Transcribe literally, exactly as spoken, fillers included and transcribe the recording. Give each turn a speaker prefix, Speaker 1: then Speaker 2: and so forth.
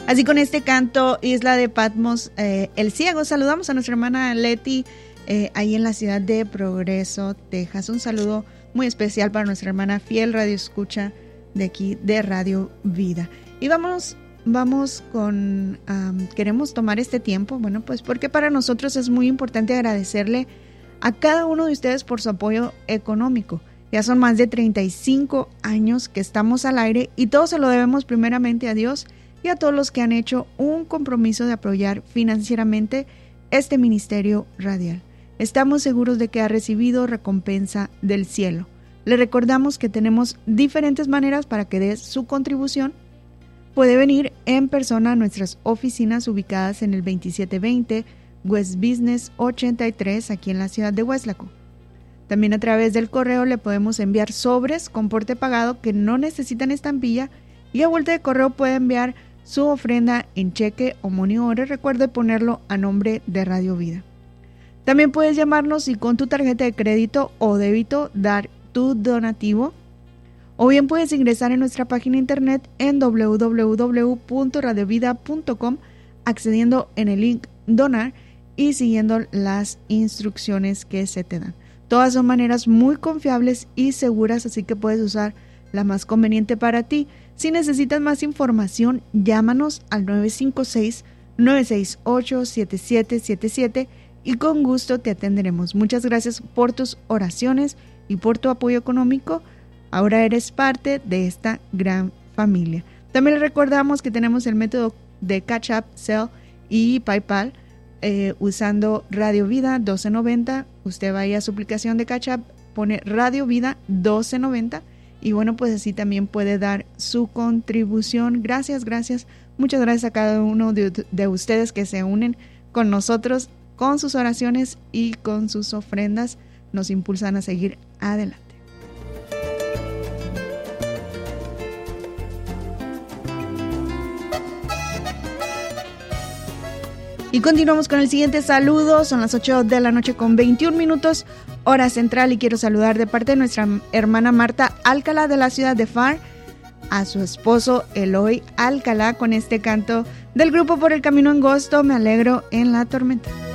Speaker 1: Así con este canto, Isla de Patmos, eh, El Ciego. Saludamos a nuestra hermana Leti, eh, ahí en la ciudad de Progreso, Texas. Un saludo muy especial para nuestra hermana fiel radio escucha de aquí de Radio Vida. Y vamos, vamos con, um, queremos tomar este tiempo, bueno, pues porque para nosotros es muy importante agradecerle a cada uno de ustedes por su apoyo económico. Ya son más de treinta y cinco años que estamos al aire y todo se lo debemos primeramente a Dios y a todos los que han hecho un compromiso de apoyar financieramente este ministerio radial. Estamos seguros de que ha recibido recompensa del cielo. Le recordamos que tenemos diferentes maneras para que dé su contribución. Puede venir en persona a nuestras oficinas ubicadas en el veintisiete veinte West Business ochenta y tres aquí en la ciudad de Weslaco. También a través del correo le podemos enviar sobres con porte pagado que no necesitan estampilla y a vuelta de correo puede enviar su ofrenda en cheque o money order. Recuerde ponerlo a nombre de Radio Vida. También puedes llamarnos y con tu tarjeta de crédito o débito dar tu donativo, o bien puedes ingresar en nuestra página internet en doble u doble u doble u punto radio vida punto com accediendo en el link donar y siguiendo las instrucciones que se te dan. Todas son maneras muy confiables y seguras, así que puedes usar la más conveniente para ti. Si necesitas más información, llámanos al nueve cinco seis, nueve seis ocho, siete siete siete siete y con gusto te atenderemos. Muchas gracias por tus oraciones y por tu apoyo económico. Ahora eres parte de esta gran familia. También les recordamos que tenemos el método de Cash App, Zelle y PayPal. Eh, usando Radio Vida doce noventa, usted va a su aplicación de Cash App, pone Radio Vida doce noventa y bueno, pues así también puede dar su contribución. Gracias, gracias, muchas gracias a cada uno de, de ustedes que se unen con nosotros, con sus oraciones y con sus ofrendas, nos impulsan a seguir adelante. Y continuamos con el siguiente saludo. Son las ocho de la noche con veintiún minutos, hora central, y quiero saludar de parte de nuestra hermana Marta Alcalá de la ciudad de Far a su esposo Eloy Alcalá con este canto del grupo Por el Camino Angosto, Me Alegro en la Tormenta.